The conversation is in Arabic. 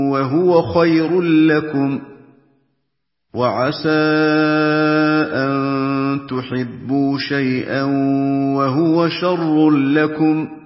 وهو خير لكم، وعسى أن تحبوا شيئا وهو شر لكم،